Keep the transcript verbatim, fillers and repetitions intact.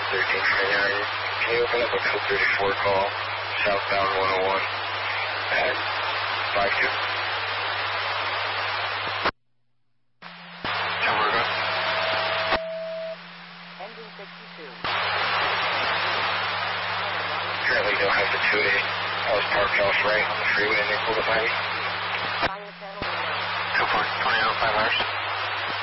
thirteen twenty-nine. Can you open up a code thirty-four call, southbound one oh one at five two? Alberta. Engine sixty-two. Currently don't have the two eight. I was parked off right on the freeway and they pulled up behind me. Fire panel. two four, twenty out, five hours.